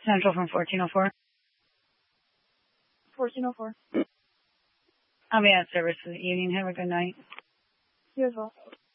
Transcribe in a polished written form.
Central from 1404. 1404. I'll be at service for the evening. Have a good night. You as well.